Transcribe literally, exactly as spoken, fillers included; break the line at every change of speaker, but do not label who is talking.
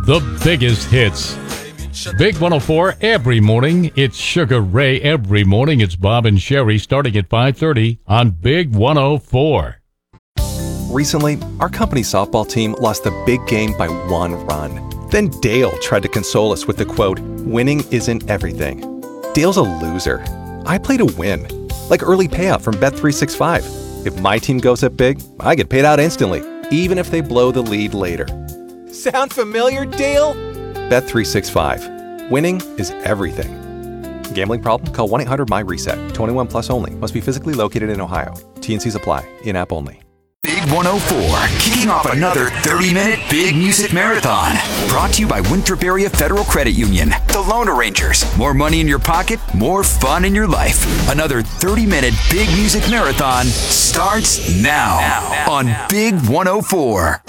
the biggest hits. Big one oh four every morning. It's Sugar Ray every morning. It's Bob and Sherry starting at five thirty on Big one oh four.
Recently, our company softball team lost the big game by one run. Then Dale tried to console us with the quote, "Winning isn't everything." Dale's a loser. I play to win. Like early payout from Bet three sixty-five. If my team goes up big, I get paid out instantly, even if they blow the lead later. Sound familiar, Dale? Bet three sixty-five. Winning is everything. Gambling problem? Call one eight hundred M Y reset. twenty-one plus only. Must be physically located in Ohio. T and C's apply. In-app only.
Big one oh four, kicking off another thirty-minute Big Music Marathon. Brought to you by Winthrop Area Federal Credit Union. The Loan Arrangers. More money in your pocket, more fun in your life. Another thirty-minute Big Music Marathon starts now, now, now on now. Big one oh four.